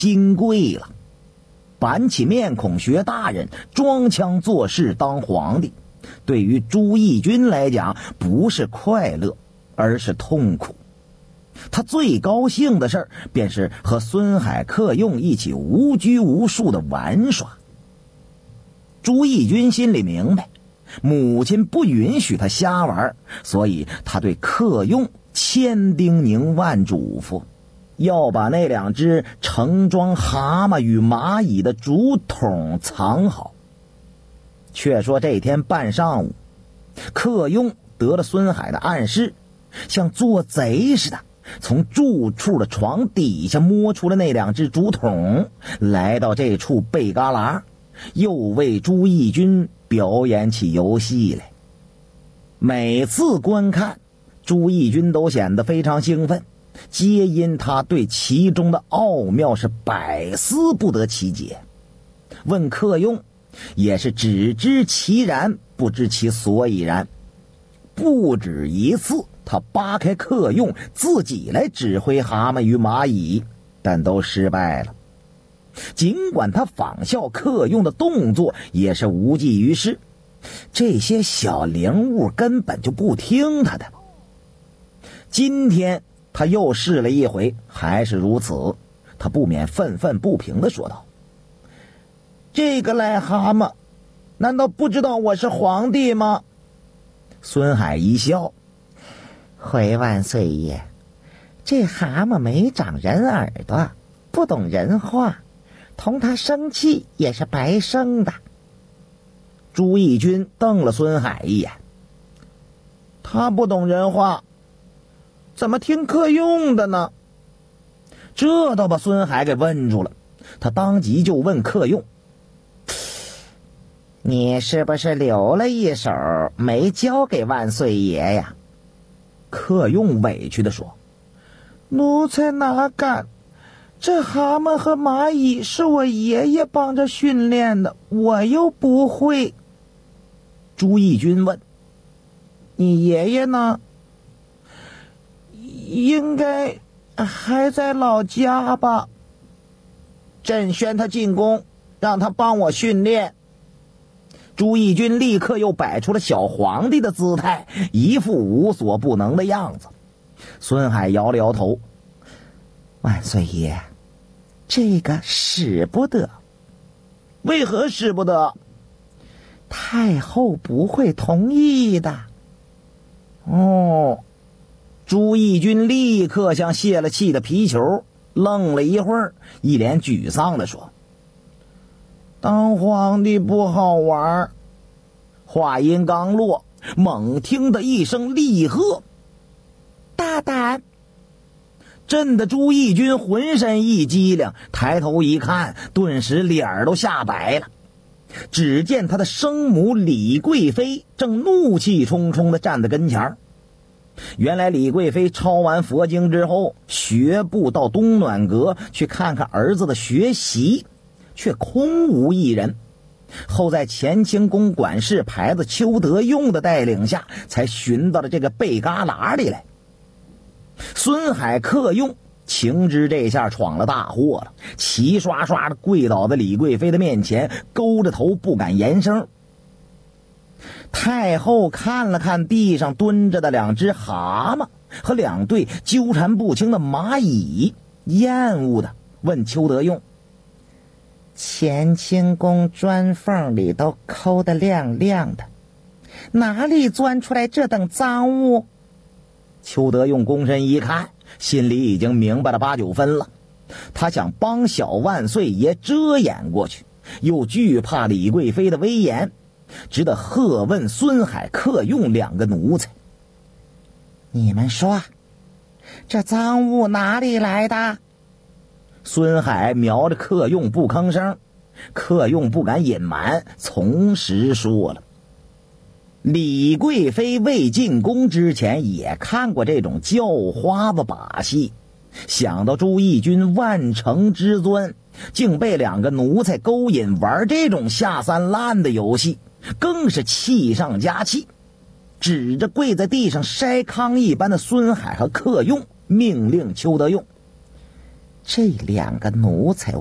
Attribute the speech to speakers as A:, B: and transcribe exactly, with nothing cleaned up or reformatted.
A: 金贵了，板起面孔学大人，装腔作势当皇帝，对于朱翊钧来讲不是快乐，而是痛苦。他最高兴的事儿便是和孙海、克用一起无拘无束的玩耍。朱翊钧心里明白，母亲不允许他瞎玩，所以他对克用千叮咛万嘱咐，要把那两只盛装蛤蟆与蚂蚁的竹筒藏好。却说这天半上午，克用得了孙海的暗示，像做贼似的从住处的床底下摸出了那两只竹筒，来到这处背旮旯，又为朱翊钧表演起游戏来。每次观看，朱翊钧都显得非常兴奋，皆因他对其中的奥妙是百思不得其解。问克用，也是只知其然，不知其所以然。不止一次，他扒开克用，自己来指挥蛤蟆与蚂蚁，但都失败了。尽管他仿效克用的动作，也是无济于事。这些小灵物根本就不听他的。今天他又试了一回，还是如此。他不免愤愤不平地说道：“这个癞蛤蟆，难道不知道我是皇帝吗？”孙海一笑：“
B: 回万岁爷，这蛤蟆没长人耳朵，不懂人话，同他生气也是白生的。”
A: 朱翊钧瞪了孙海一眼：“他不懂人话，怎么听克用的呢？”这倒把孙海给问住了，他当即就问克用：“
B: 你是不是留了一手没交给万岁爷呀？”
A: 克用委屈地说：“
C: 奴才哪敢，这蛤蟆和蚂蚁是我爷爷帮着训练的，我又不会。”
A: 朱翊钧问：“
C: 你爷爷呢？”“应该还在老家吧。”“
A: 朕宣他进宫，让他帮我训练。”朱翊钧立刻又摆出了小皇帝的姿态，一副无所不能的样子。孙海摇了摇头：“
B: 万岁爷，这个使不得。”“
A: 为何使不得？”“
B: 太后不会同意的。”“
A: 哦。”朱翊钧立刻像泄了气的皮球，愣了一会儿，一脸沮丧地说：“
C: 当皇帝不好玩。”
A: 话音刚落，猛听的一声厉喝：“
B: 大胆！”
A: 震得朱翊钧浑身一激灵，抬头一看，顿时脸儿都吓白了。只见他的生母李贵妃正怒气冲冲地站在跟前儿。原来李贵妃抄完佛经之后，学步到东暖阁去看看儿子的学习，却空无一人。后在乾清宫管事牌子邱德用的带领下，才寻到了这个背旮旯里来。孙海、克用情知这下闯了大祸了，齐刷刷的跪倒在李贵妃的面前，勾着头不敢言声。太后看了看地上蹲着的两只蛤蟆和两对纠缠不清的蚂蚁，厌恶的问邱德用：“
B: 乾清宫砖缝里都抠得亮亮的，哪里钻出来这等脏物？”
A: 邱德用躬身一看，心里已经明白了八九分了。他想帮小万岁爷遮掩过去，又惧怕李贵妃的威严，只得喝问孙海、克用两个奴才：“
B: 你们说，这赃物哪里来的？”
A: 孙海瞄着克用不吭声，克用不敢隐瞒，从实说了。李贵妃未进宫之前也看过这种叫花子把戏，想到朱翊钧万乘之尊竟被两个奴才勾引玩这种下三滥的游戏，更是气上加气，指着跪在地上筛糠一般的孙海和克用，命令邱德用：“
B: 这两个奴才